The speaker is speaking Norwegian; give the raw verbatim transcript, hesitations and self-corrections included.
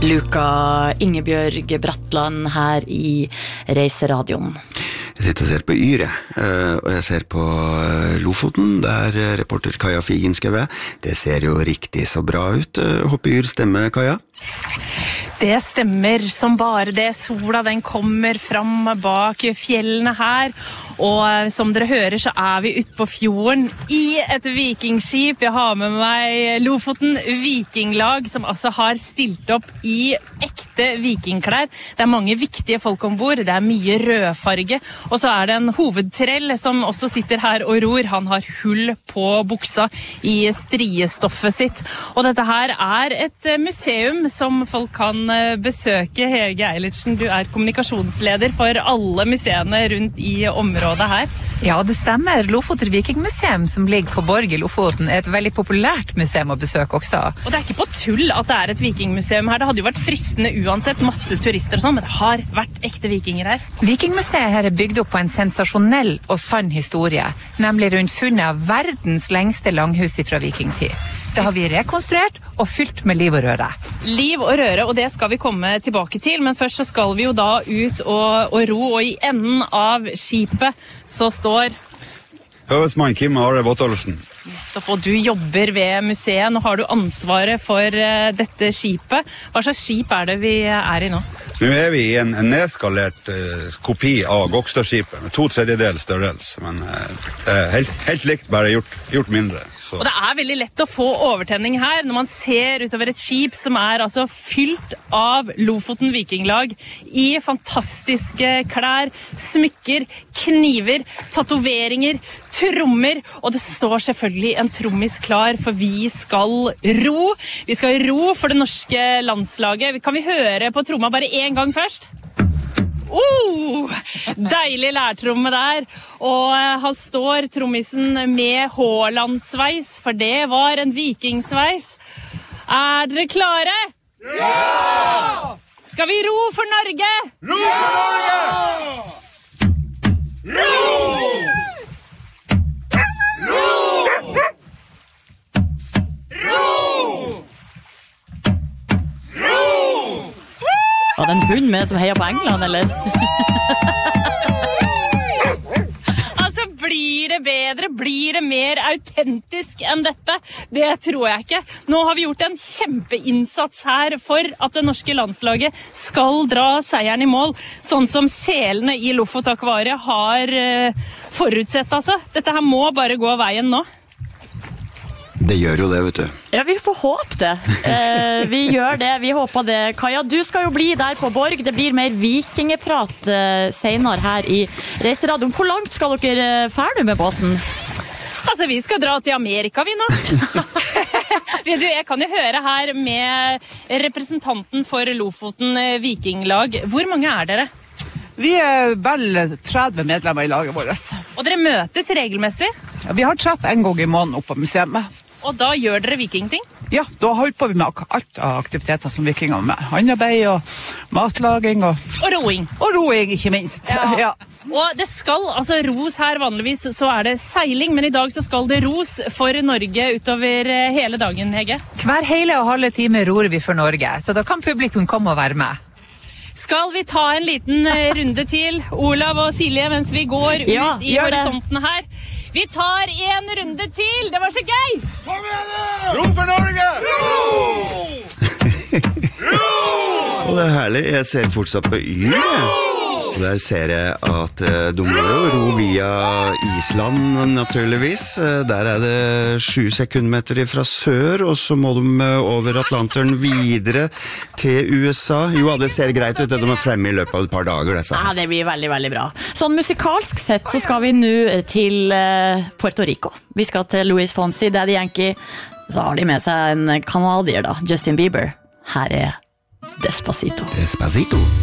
Luka Ingebjørg Bratland her i Reiseradioen. Jeg sitter og ser på Yre, og jeg ser på Lofoten, der reporter Kaja Figen skal være. Det ser jo riktig så bra ut. Håper Yr stemmer, Kaja? Det stemmer som bare det. Sola den kommer fram bak fjellene her, og som dere hører så er vi ute på fjorden i et vikingskip. Jeg har med meg Lofoten Vikinglag, som altså har stilt opp i ekte vikingklær. Det er mange viktige folk ombord, det er mye rødfarge, og så er det en hovedtrell som også sitter her og ror. Han har hull på buksa i striestoffet sitt, og dette her er et museum som folk kan besøke. Hege Eilertsen, du er kommunikasjonsleder for alle museene rundt i området her. Ja, det stemmer. Lofoten Vikingmuseum, som ligger på Borg i Lofoten, er et veldig populært museum å besøke også. Og det er ikke på tull at det er et vikingmuseum her. Det hadde jo vært fristende uansett, masse turister og sånn, men det har vært ekte vikinger her. Vikingmuseet her er bygd opp på en sensasjonell og sann historie, nemlig rundt funnet av verdens lengste langhus fra vikingtid. Det har vi rekonstruert og fylt med liv og røre. Liv og røre, og det skal vi komme tilbake til, men først så skal vi jo da ut og, og ro, og i enden av skipet så står Høvedsmann Kim Are Bottolfsen. Og du jobber ved museet, nå har du ansvaret for uh, dette skipet. Hva slags skip er det vi er i nå? Nå er vi i en, en nedskalert uh, kopi av Gokstadskipet, med to tredjedel størrelse, men uh, helt, helt likt, bare gjort, gjort mindre. Så. Og det er veldig lett å få overtenning her når man ser utover et skip som er altså fylt av Lofoten Vikinglag i fantastiske klær, smykker, kniver, tatoveringer, trommer, og det står selvfølgelig en trommis klar, for vi skal ro. Vi skal ro for det norske landslaget. Kan vi høre på tromma bare en gang først? Oh, deilig lærtromme der, og han står trommisen med Haaland-sveis, for det var en vikingsveis. Er dere klare? Ja! Skal vi ro for Norge? Ro for Norge! Ro! Ro! Ro! Ro! Var det en hund med som heier på England, eller? Altså, blir det bedre? Blir det mer autentisk enn dette? Det tror jeg ikke. Nå har vi gjort en kjempeinnsats her for at det norske landslaget skal dra seieren i mål, sånn som selene i Lofotakvariet har uh, forutsett, altså. Dette her må bare gå veien nå. Det gjør jo det, vet du. Ja, vi får håpe det. Eh, vi gjør det, vi håper det. Kaja, du skal jo bli der på Borg. Det blir mer vikingeprat eh, senere her i Reiseradioen. Hvor langt skal dere ferdig med båten? Altså, vi skal dra til Amerika, vi nå. Vet du, jeg kan jo høre her med representanten for Lofoten Vikinglag. Hvor mange er dere? Vi er vel tretti medlemmer i laget vårt. Og dere møtes regelmessig? Ja, vi har treff en gang i måneden oppe på museet. Og da gjør dere vikingting? Ja, da holder på vi med alt av aktiviteter som vikinger med. Håndarbeid og matlaging og... Og roing. Og roing, ikke minst. Ja. Ja. Og det skal, altså ros her vanligvis, så er det seiling, men i dag så skal det ros for Norge utover hele dagen, Hege. Hver hele og halve time ror vi for Norge, så da kan publikum komme og være med. Skal vi ta en liten runde til, Olav og Silje, mens vi går ut ja, i horisonten her? Vi tar en runde til, det var så gøy! Kom igjen da! Ro for Norge! Ro! Ro! Og det er herlig, jeg ser fortsatt på Yre. Og der ser jeg at uh, de må jo ro via Island, naturligvis. Uh, der er det sju sekundmeter fra sør, og så må de uh, over Atlanteren videre til U S A. Jo, det ser greit ut, det de er fremme i løpet av et par dager, disse. Ja, det blir veldig, veldig bra. Sånn musikalsk sett så skal vi nå til uh, Puerto Rico. Vi skal til Luis Fonsi, Daddy Yankee. Så har de med seg en kanadier da, Justin Bieber. Her er Despacito. Despacito.